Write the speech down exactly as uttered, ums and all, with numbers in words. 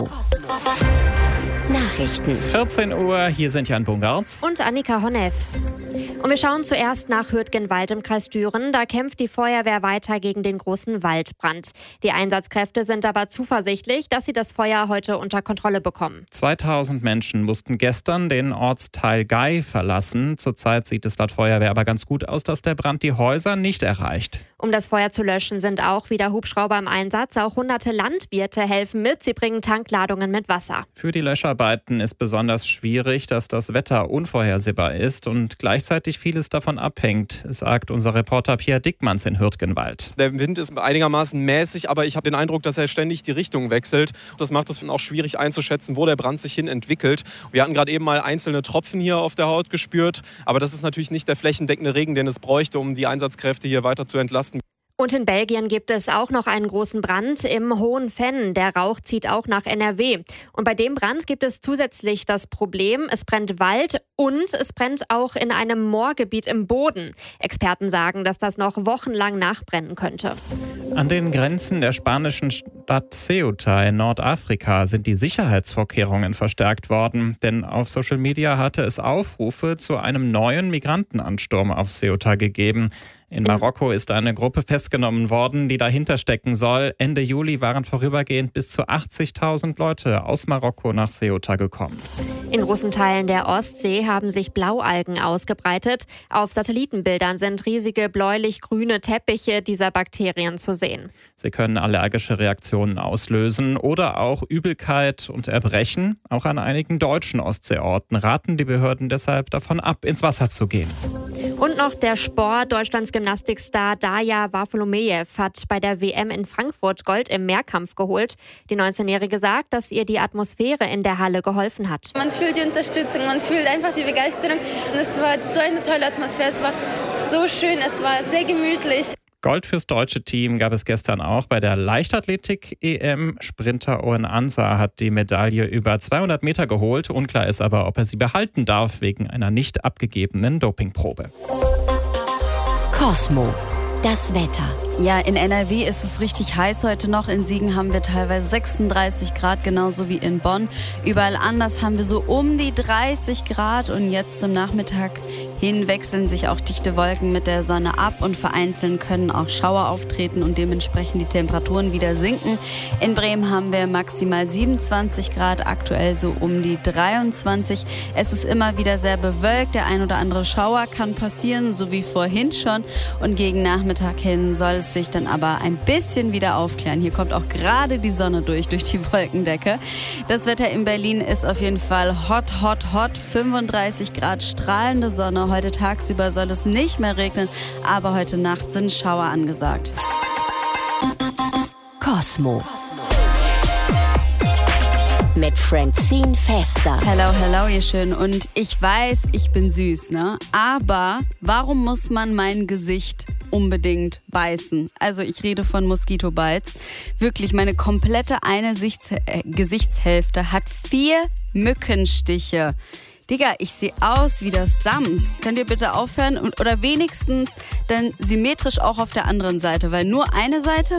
Nachrichten. vierzehn Uhr, hier sind Jan Bungartz und Annika Honneff. Und wir schauen zuerst nach Hürtgenwald im Kreis Düren. Da kämpft die Feuerwehr weiter gegen den großen Waldbrand. Die Einsatzkräfte sind aber zuversichtlich, dass sie das Feuer heute unter Kontrolle bekommen. zweitausend Menschen mussten gestern den Ortsteil Gei verlassen. Zurzeit sieht es laut Feuerwehr aber ganz gut aus, dass der Brand die Häuser nicht erreicht. Um das Feuer zu löschen, sind auch wieder Hubschrauber im Einsatz. Auch hunderte Landwirte helfen mit. Sie bringen Tankladungen mit Wasser. Für die Löscharbeiten ist besonders schwierig, dass das Wetter unvorhersehbar ist und gleichzeitig vieles davon abhängt, sagt unser Reporter Pierre Dickmanns in Hürtgenwald. Der Wind ist einigermaßen mäßig, aber ich habe den Eindruck, dass er ständig die Richtung wechselt. Das macht es auch schwierig einzuschätzen, wo der Brand sich hin entwickelt. Wir hatten gerade eben mal einzelne Tropfen hier auf der Haut gespürt, aber das ist natürlich nicht der flächendeckende Regen, den es bräuchte, um die Einsatzkräfte hier weiter zu entlasten. Und in Belgien gibt es auch noch einen großen Brand im Hohen Venn. Der Rauch zieht auch nach N R W. Und bei dem Brand gibt es zusätzlich das Problem, es brennt Wald und es brennt auch in einem Moorgebiet im Boden. Experten sagen, dass das noch wochenlang nachbrennen könnte. An den Grenzen der spanischen Stadt Ceuta in Nordafrika sind die Sicherheitsvorkehrungen verstärkt worden. Denn auf Social Media hatte es Aufrufe zu einem neuen Migrantenansturm auf Ceuta gegeben. In Marokko ist eine Gruppe festgenommen worden, die dahinter stecken soll. Ende Juli waren vorübergehend bis zu achtzigtausend Leute aus Marokko nach Ceuta gekommen. In großen Teilen der Ostsee haben sich Blaualgen ausgebreitet. Auf Satellitenbildern sind riesige bläulich-grüne Teppiche dieser Bakterien zu sehen. Sie können allergische Reaktionen auslösen oder auch Übelkeit und Erbrechen. Auch an einigen deutschen Ostseeorten raten die Behörden deshalb davon ab, ins Wasser zu gehen. Und noch der Sport. Deutschlands Gymnastikstar Darja Varfolomejew hat bei der W M in Frankfurt Gold im Mehrkampf geholt. Die neunzehnjährige sagt, dass ihr die Atmosphäre in der Halle geholfen hat. Man fühlt die Unterstützung, man fühlt einfach die Begeisterung. Und es war so eine tolle Atmosphäre, es war so schön, es war sehr gemütlich. Gold fürs deutsche Team gab es gestern auch bei der Leichtathletik-E M. Sprinter Owen Ansah hat die Medaille über zweihundert Meter geholt. Unklar ist aber, ob er sie behalten darf, wegen einer nicht abgegebenen Dopingprobe. Cosmo. Das Wetter. Ja, in N R W ist es richtig heiß heute noch. In Siegen haben wir teilweise sechsunddreißig Grad, genauso wie in Bonn. Überall anders haben wir so um die dreißig Grad. Und jetzt zum Nachmittag hin wechseln sich auch dichte Wolken mit der Sonne ab. Und vereinzelt können auch Schauer auftreten und dementsprechend die Temperaturen wieder sinken. In Bremen haben wir maximal siebenundzwanzig Grad, aktuell so um die dreiundzwanzig. Es ist immer wieder sehr bewölkt. Der ein oder andere Schauer kann passieren, so wie vorhin schon. Und gegen Nachmittag hin soll es sich dann aber ein bisschen wieder aufklären. Hier kommt auch gerade die Sonne durch, durch die Wolkendecke. Das Wetter in Berlin ist auf jeden Fall hot, hot, hot. fünfunddreißig Grad strahlende Sonne. Heute tagsüber soll es nicht mehr regnen, aber heute Nacht sind Schauer angesagt. Cosmo. Mit Francine Fester. Hello, hello, ihr Schönen. Und ich weiß, ich bin süß, ne? Aber warum muss man mein Gesicht unbedingt beißen? Also ich rede von Mosquito Bites. Wirklich, meine komplette eine Sichts- äh, Gesichtshälfte hat vier Mückenstiche. Digga, ich sehe aus wie das Sams. Könnt ihr bitte aufhören? Und, oder wenigstens dann symmetrisch auch auf der anderen Seite. Weil nur eine Seite,